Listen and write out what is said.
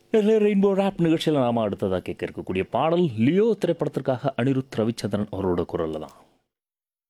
Rainbow rap நிகழ்ச்சியில் நாம் அடுத்ததாக கேட்க இருக்கக்கூடிய பாடல் லியோ திரைப்படத்திற்காக அனிருத் ரவிச்சந்திரன் அவரோட குரலில் தான்.